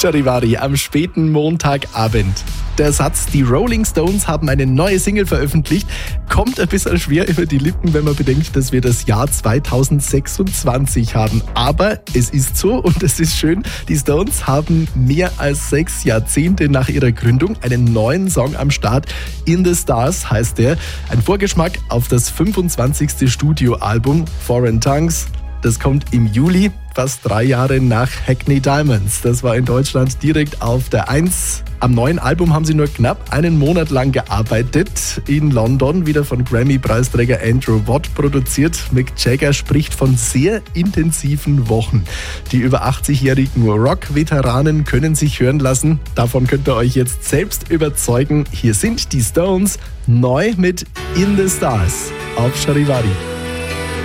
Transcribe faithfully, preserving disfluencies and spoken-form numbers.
Charivari am späten Montagabend. Der Satz, die Rolling Stones haben eine neue Single veröffentlicht, kommt ein bisschen schwer über die Lippen, wenn man bedenkt, dass wir das Jahr zweitausendsechsundzwanzig haben. Aber es ist so und es ist schön, die Stones haben mehr als sechs Jahrzehnte nach ihrer Gründung einen neuen Song am Start. In the Stars heißt der. Ein Vorgeschmack auf das fünfundzwanzigste Studioalbum Foreign Tongues. Das kommt im Juli, fast drei Jahre nach Hackney Diamonds. Das war in Deutschland direkt auf der Eins. Am neuen Album haben sie nur knapp einen Monat lang gearbeitet. In London, wieder von Grammy-Preisträger Andrew Watt produziert. Mick Jagger spricht von sehr intensiven Wochen. Die über achtzigjährigen Rock-Veteranen können sich hören lassen. Davon könnt ihr euch jetzt selbst überzeugen. Hier sind die Stones neu mit In the Stars auf Charivari.